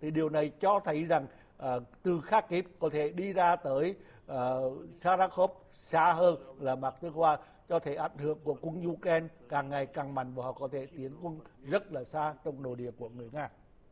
thì điều này cho thấy rằng từ Kharkiv có thể đi ra tới Sarakov xa hơn là Moscow, cho thấy ảnh hưởng của quân Ukraine càng ngày càng mạnh và họ có thể tiến quân rất là xa trong nội địa của người Nga.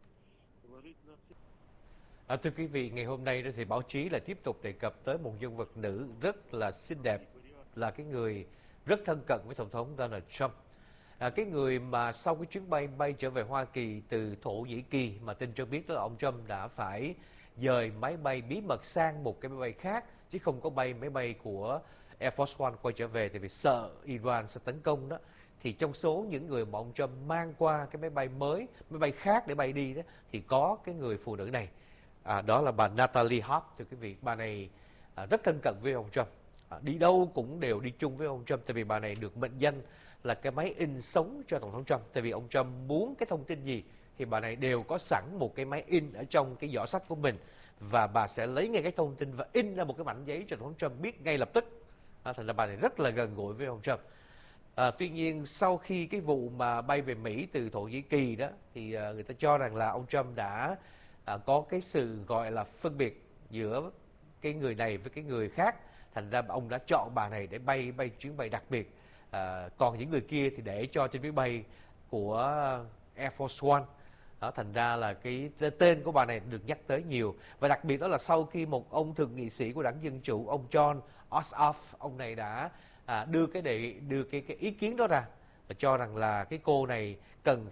Thưa quý vị, ngày hôm nay thì báo chí lại tiếp tục đề cập tới một nhân vật nữ rất là xinh đẹp, là cái người rất thân cận với Tổng thống Donald Trump. Cái người mà sau cái chuyến bay trở về Hoa Kỳ từ Thổ Nhĩ Kỳ mà tin cho biết là ông Trump đã phải dời máy bay bí mật sang một cái máy bay khác, chứ không có máy bay của Air Force One quay trở về, tại vì sợ Iran sẽ tấn công đó. Thì trong số những người mà ông Trump mang qua cái máy bay mới, máy bay khác để bay đi đó, thì có cái người phụ nữ này. Đó là bà Natalie Hobbs. Thưa quý vị, bà này rất thân cận với ông Trump, đi đâu cũng đều đi chung với ông Trump, tại vì bà này được mệnh danh là cái máy in sống cho Tổng thống Trump. Tại vì ông Trump muốn cái thông tin gì thì bà này đều có sẵn một cái máy in ở trong cái giỏ sách của mình, và bà sẽ lấy ngay cái thông tin và in ra một cái mảnh giấy cho Tổng thống Trump biết ngay lập tức. Thành ra bà này rất là gần gũi với ông Trump. Tuy nhiên sau khi cái vụ mà bay về Mỹ từ Thổ Nhĩ Kỳ đó, thì người ta cho rằng là ông Trump đã có cái sự gọi là phân biệt giữa cái người này với cái người khác. Thành ra ông đã chọn bà này để bay chuyến bay đặc biệt. Còn những người kia thì để cho trên máy bay của Air Force One. Thành ra là cái tên của bà này được nhắc tới nhiều. Và đặc biệt đó là sau khi một ông thượng nghị sĩ của đảng Dân Chủ, ông John Ossoff, ông này đã đưa cái ý kiến đó ra, và cho rằng là cái cô này cần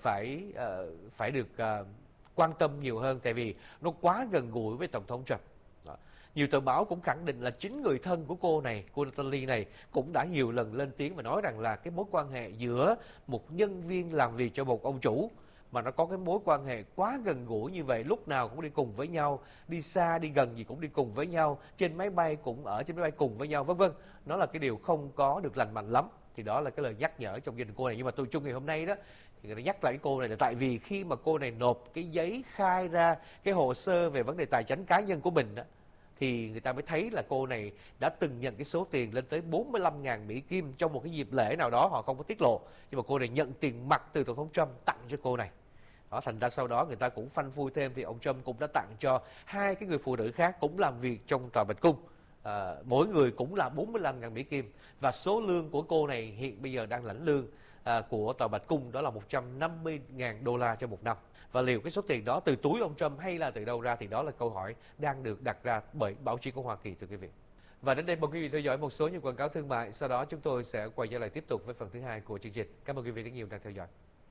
phải được quan tâm nhiều hơn, tại vì nó quá gần gũi với Tổng thống Trump. Nhiều tờ báo cũng khẳng định là chính người thân của cô này, cô Natalie này, cũng đã nhiều lần lên tiếng và nói rằng là cái mối quan hệ giữa một nhân viên làm việc cho một ông chủ mà nó có cái mối quan hệ quá gần gũi như vậy, lúc nào cũng đi cùng với nhau, đi xa đi gần gì cũng đi cùng với nhau, trên máy bay cũng ở trên máy bay cùng với nhau, vân vân. Nó là cái điều không có được lành mạnh lắm. Thì đó là cái lời nhắc nhở trong gia đình cô này. Nhưng mà tôi chung ngày hôm nay đó thì người ta nhắc lại cái cô này là tại vì khi mà cô này nộp cái giấy khai ra cái hồ sơ về vấn đề tài chính cá nhân của mình đó, thì người ta mới thấy là cô này đã từng nhận cái số tiền lên tới 45.000 Mỹ Kim trong một cái dịp lễ nào đó, họ không có tiết lộ. Nhưng mà cô này nhận tiền mặt từ Tổng thống Trump tặng cho cô này. Đó, thành ra sau đó người ta cũng phanh phui thêm thì ông Trump cũng đã tặng cho hai cái người phụ nữ khác cũng làm việc trong Tòa Bạch Cung. Mỗi người cũng là 45.000 Mỹ Kim. Và số lương của cô này hiện bây giờ đang lãnh lương của Tòa Bạch Cung đó là 150.000 đô la cho một năm. Và liệu cái số tiền đó từ túi ông Trump hay là từ đâu ra thì đó là câu hỏi đang được đặt ra bởi báo chí của Hoa Kỳ, thưa quý vị. Và đến đây mời quý vị theo dõi một số những quảng cáo thương mại. Sau đó chúng tôi sẽ quay trở lại tiếp tục với phần thứ hai của chương trình. Cảm ơn quý vị rất nhiều đang theo dõi.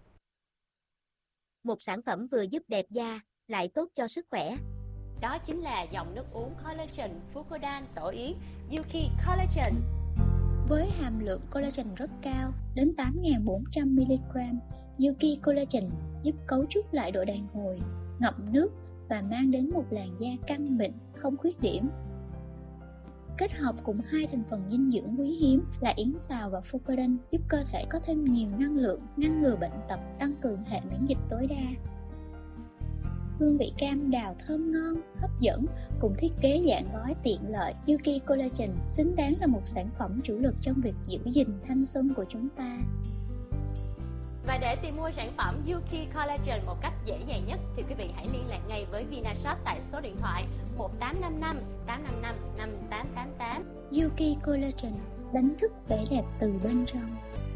Một sản phẩm vừa giúp đẹp da lại tốt cho sức khỏe. Đó chính là dòng nước uống collagen Fucodan tổ yến Yuki Collagen. Với hàm lượng collagen rất cao đến 8.400mg, Yuki Collagen giúp cấu trúc lại độ đàn hồi, ngậm nước và mang đến một làn da căng mịn, không khuyết điểm. Kết hợp cùng hai thành phần dinh dưỡng quý hiếm là yến xào và Fucodan giúp cơ thể có thêm nhiều năng lượng, ngăn ngừa bệnh tật, tăng cường hệ miễn dịch tối đa. Hương vị cam đào thơm ngon, hấp dẫn cùng thiết kế dạng gói tiện lợi, Yuki Collagen xứng đáng là một sản phẩm chủ lực trong việc giữ gìn thanh xuân của chúng ta. Và để tìm mua sản phẩm Yuki Collagen một cách dễ dàng nhất thì quý vị hãy liên lạc ngay với Vinashop tại số điện thoại 1855 855 5888. Yuki Collagen, đánh thức vẻ đẹp từ bên trong.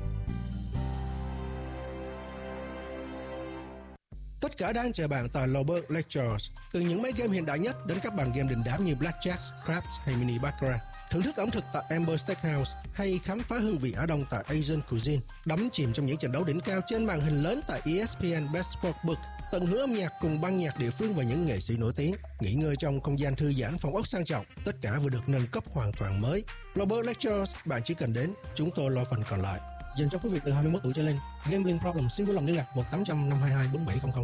Tất cả đang chờ bạn tại Lowberg Lectures. Từ những máy game hiện đại nhất đến các bàn game đình đám như Blackjack, Craps hay Mini Baccarat. Thưởng thức ẩm thực tại Amber Steakhouse hay khám phá hương vị Á Đông tại Asian Cuisine. Đắm chìm trong những trận đấu đỉnh cao trên màn hình lớn tại ESPN Best Sportsbook. Tận hưởng âm nhạc cùng ban nhạc địa phương và những nghệ sĩ nổi tiếng. Nghỉ ngơi trong không gian thư giãn phòng ốc sang trọng. Tất cả vừa được nâng cấp hoàn toàn mới. Lowberg Lectures, bạn chỉ cần đến, chúng tôi lo phần còn lại. Dành cho quý vị từ 21 tuổi trở lên. Gambling problem xin vui lòng liên lạc 1-800-522-4700.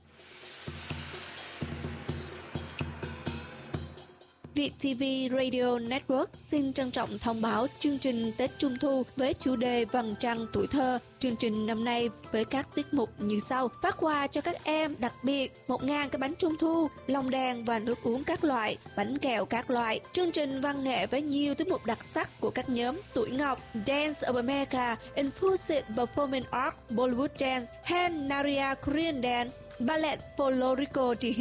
VietTV Radio Network xin trân trọng thông báo chương trình Tết Trung Thu với chủ đề Vầng Trăng Tuổi Thơ. Chương trình năm nay với các tiết mục như sau: phát quà cho các em đặc biệt 1.000 cái bánh trung thu, lồng đèn và nước uống các loại, bánh kẹo các loại. Chương trình văn nghệ với nhiều tiết mục đặc sắc của các nhóm Tuổi Ngọc, Dance of America, Infused Performing Arts, Bollywood Dance, Hand Naria Korean Dance, Ballet Folklorico